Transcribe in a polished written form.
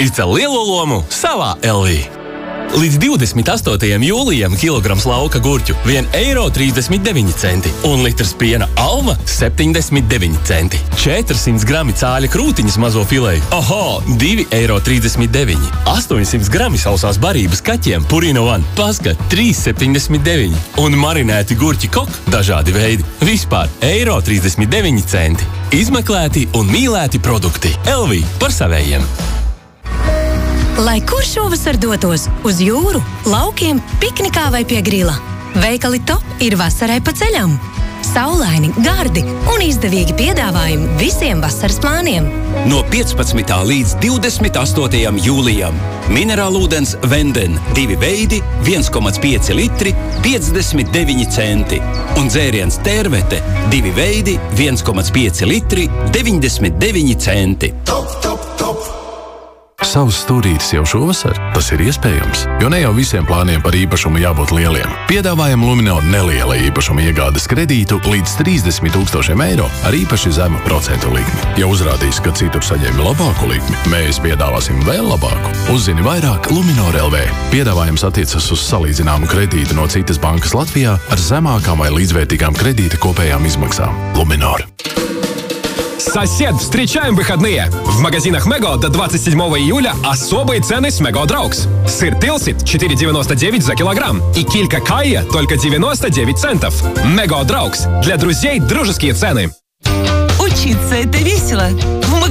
izcēl lielo lomu savā LV. Līdz 28. jūlijam kilograms lauka gurķu 1,39 eiro un litrs piena Alma 79 centi. 400 grami cāļa krūtiņas mazo fileju. Oho, 2,39 eiro. 800 grami sausās barības kaķiem Purina One Paskat 3,79 un marinēti gurķi Kok dažādi veidi. Vispār 1,39 eiro. Izmeklēti un mīlēti produkti. LV par savējiem. Lai kur šovasar dotos uz jūru, laukiem, piknikā vai pie grila, veikali Top ir vasarai pa ceļam. Saulaini, gardi un izdevīgi piedāvājumi visiem vasaras plāniem. No 15. līdz 28. jūlijam minerālūdens Venden 2 veidi, 1,5 litri, 59 centi. Un dzēriens Tērvete 2 veidi, 1,5 litri, 99 centi. Top, top, top! Savs stūrītis jau šovasar? Tas ir iespējams, jo ne jau visiem plāniem par īpašumu jābūt lieliem. Piedāvājam Luminor neliela īpašuma iegādes kredītu līdz 30 000 eiro ar īpaši zemu procentu likmi. Ja uzrādīs, ka citur saņēmi labāku likmi, mēs piedāvāsim vēl labāku. Uzzini vairāk Luminor LV. Piedāvājums attiecas uz salīdzināmu kredītu no citas bankas Latvijā ar zemākām vai līdzvērtīgām kredīta kopējām izmaksām. Luminor. Сосед, встречаем выходные! В магазинах Мего до 27 июля особые цены с Мего Дрогс. Сыр Тилсит 4,99 за килограмм и килька Кайя только 99 центов. Мего Дрогс. Для друзей дружеские цены. Учиться – это весело.